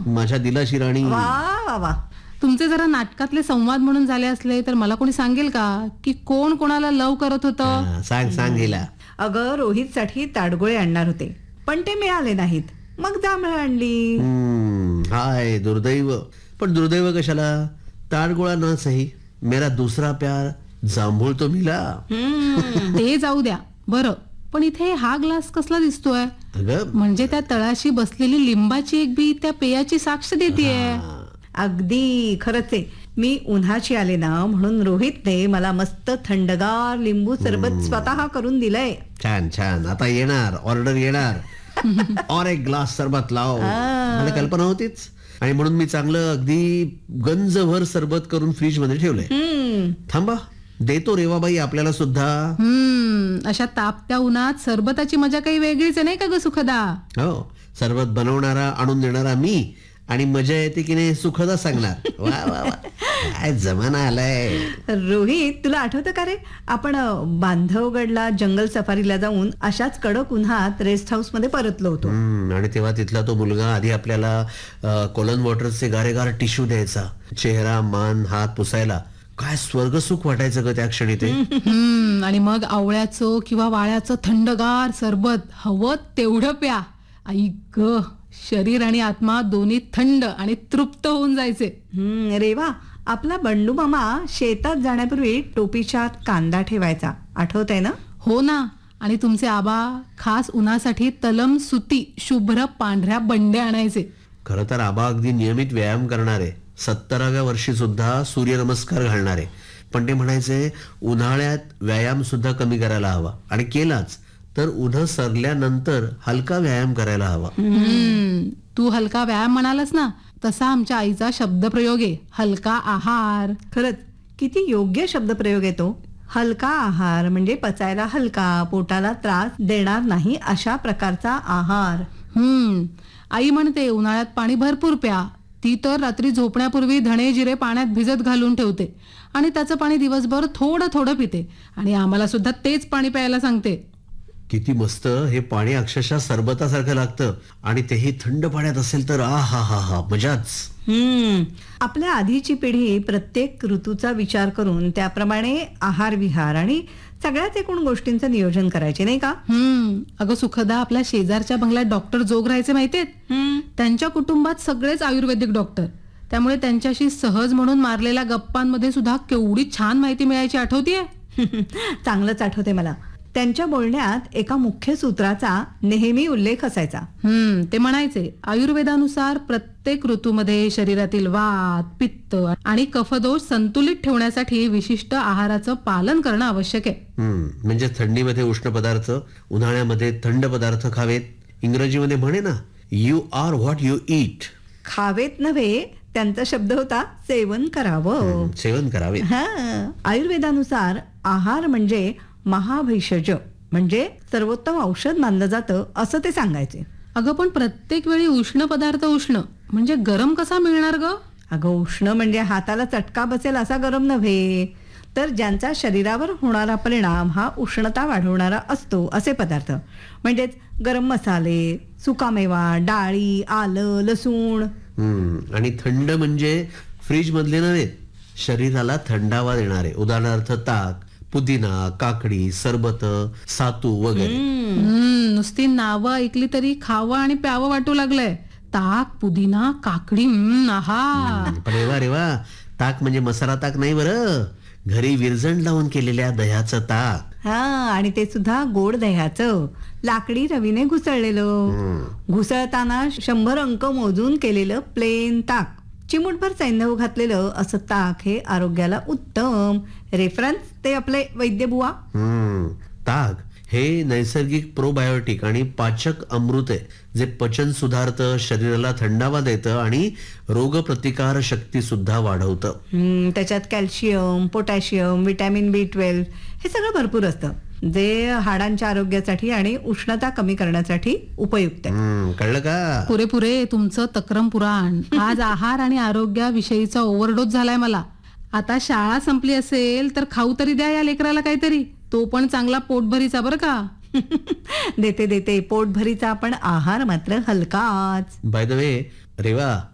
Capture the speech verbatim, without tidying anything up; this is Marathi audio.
माझ्या दिलाशी राणी. वा वा वा. तुमचे जरा नाटकातले संवाद म्हणून झाले असले तर मला कोणी सांगेल का की कोण कोणाला लव करत होतं? हा, सांग सांग गेला. अगं रोहित साठी ताडगोळे आणणार होते पण ते मिळाले नाहीत, मग जांभळं आणली. हम्म, हाय दुर्दैव. पण दुर्दैव कशाला, ताडगोळा ना सही, मेरा दुसरा प्यार जांभूळ तो मिला. ते जाऊ द्या बरं, पण इथे हा ग्लास कसला दिसतोय? अगं म्हणजे त्या तळाशी बसलेली लिंबाची एक बी त्या पेयाची साक्ष देतीये. अगदी खरंच आहे. मी उन्हाची आले ना म्हणून रोहितने मला मस्त थंडगार लिंबू सरबत स्वतः करून दिलंय. छान छान. आता येणार ऑर्डर येणार. और एक ग्लास सरबत लाव. मला कल्पना होतीच आणि म्हणून मी चांगलं अगदी गंजभर सरबत करून फ्रीज मध्ये ठेवलंय. थांबा देतो रेवाबाई आपल्याला सुद्धा. हम्म अशा तापत्या उन्हात सरबताची मजा काही वेगळीच आहे नाही का ग सुखदा? हो, सरबत बनवणारा आणून देणारा मी आणि मजा येते की नाही सुखदा सांगणार. वा वा वा, काय जमाना आलाय. रोहित तुला आठवतं का रे, आपण अं, बांधवगडला जंगल सफारीला जाऊन अशाच कडक उन्हात रेस्ट हाऊस मध्ये परतलो होतो. हम्म, आणि तेव्हा तिथला तो मुलगा आधी आपल्याला अ, कोलन वॉटरचे गारेगार टिश्यू द्यायचा चेहरा मान हात पुसायला. काय स्वर्गसुख वाटायचं ग त्या क्षणी ते. हम्म आणि मग आवळ्याचं किंवा वाळ्याचं थंडगार सरबत हवं तेवढं प्या. आई ग, शरीर आणि आत्मा दोन्ही थंड आणि तृप्त होऊन जायचे. हम्म रेवा, आपला बंडू मामा शेतात जाण्यापूर्वी टोपीच्या कांदा ठेवायचा, आठवतंय ना? हो ना. आणि तुमचे आबा खास उन्हासाठी तलम सुती शुभ्र पांढऱ्या बंडे आणायचे. खरं तर आबा अगदी नियमित व्यायाम करणारे, सत्तराव्या वर्षी सुद्धा सूर्यनमस्कार घालणारे. पण ते म्हणायचे उन्हाळ्यात व्यायाम सुद्धा कमी करायला हवा आणि केलाच तर उन्ह सरल्यानंतर हलका व्यायाम करायला हवा. हम्म तू हलका व्यायाम म्हणालस ना, तसा आमच्या आईचा शब्दप्रयोग आहे हलका आहार. खरंच किती योग्य शब्दप्रयोग येतो. हलका आहार म्हणजे पचायला हलका, पोटाला त्रास देणार नाही अशा प्रकारचा आहार. हम्म आई म्हणते उन्हाळ्यात पाणी भरपूर प्या. ती तर रात्री झोपण्यापूर्वी धणे जिरे पाण्यात भिजत घालून ठेवते आणि त्याचं पाणी दिवसभर थोडं थोडं पिते आणि आम्हाला सुद्धा तेच पाणी प्यायला सांगते. किती मस्त. हे पाणी अक्षरशः सरबतासारखं लागतं आणि तेही थंड पाण्यात असेल तर आ हा हा हा मजाच. हम्म आपल्या आधीची पिढी प्रत्येक ऋतूचा विचार करून त्याप्रमाणे आहार विहार आणि सगळ्याच एकूण गोष्टींचं नियोजन करायचे नाही का? हम्म अगं सुखदा, आपल्या शेजारच्या बंगल्यात डॉक्टर जोग राहायचे माहितीयेत? त्यांच्या कुटुंबात सगळेच आयुर्वेदिक डॉक्टर, त्यामुळे त्यांच्याशी सहज म्हणून मारलेल्या गप्पांमध्ये सुद्धा केवढी छान माहिती मिळायची, आठवतीये? चांगलंच आठवते मला. त्यांच्या बोलण्यात एका मुख्य सूत्राचा नेहमी उल्लेख असायचा. हम्म ते म्हणायचे आयुर्वेदानुसार प्रत्येक ऋतूमध्ये शरीरातील वात पित्त आणि कफदोष संतुलित ठेवण्यासाठी विशिष्ट आहाराचं पालन करणं आवश्यक आहे. हम्म म्हणजे थंडीमध्ये उष्ण पदार्थ, उन्हाळ्यामध्ये थंड पदार्थ खावेत. इंग्रजीमध्ये म्हणे ना, you R what you eat. खावेत नव्हे, त्यांचा शब्द होता सेवन करावं. सेवन करावे. हा, आयुर्वेदानुसार आहार म्हणजे महाभैषज म्हणजे सर्वोत्तम औषध मानलं जातं असं ते सांगायचे. अगं पण प्रत्येक वेळी उष्ण पदार्थ उष्ण म्हणजे गरम कसा मिळणार ग? अगं उष्ण म्हणजे हाताला चटका बसेल असा गरम नव्हे, तर ज्यांचा शरीरावर होणारा परिणाम हा उष्णता वाढवणारा असतो असे पदार्थ. म्हणजेच गरम मसाले, सुकामेवा, डाळी, आलं, लसूण. हम्म आणि थंड म्हणजे फ्रीज मधले नव्हे, शरीराला थंडावा देणारे. उदाहरणार्थ ताक, पुदिना, काकडी, सरबत, सातू वगैरे. हम्म नुसती नावं ऐकली तरी खावं आणि प्यावं वाटू लागलंय. ताक, पुदिना, काकडी. हम्म आहा. पण रेवा रेवा, ताक म्हणजे मसाला ताक नाही बरं, घरी विरजण लावून केलेल्या दह्याचं ताक. हा, आणि ते सुद्धा गोड दह्याचं, लाकडी रवीने घुसळलेलं. घुसळताना शंभर अंक मोजून केलेलं प्लेन ताक, चिमूटभर सैंधव घातलेलं असं ताक हे आरोग्याला उत्तम. रेफरन्स ते आपले वैद्यबुवा. हम्म ताक हे नैसर्गिक प्रोबायोटिक आणि पाचक अमृत आहे, जे पचन सुधारतं, शरीराला थंडावा देतं आणि रोगप्रतिकार शक्ती सुद्धा वाढवतं. हम्म त्याच्यात कॅल्शियम, पोटॅशियम, विटॅमिन बी ट्वेल्व हे सगळं भरपूर असतं, जे हाडांच्या आरोग्यासाठी आणि उष्णता कमी करण्यासाठी उपयुक्त आहे. हम्म कळलं का? पुरे पुरे तुमचं तक्रम पुराण. आज आहार आणि आरोग्याविषयीचा ओव्हरडोस झालाय मला. आता शाळा संपली असेल तर खाऊ तरी द्या या लेकराला काहीतरी, तो पण चांगला पोटभरीचा बरं का. देते देते पोटभरीचा, पण आहार मात्र हलकाच. By the way Reva,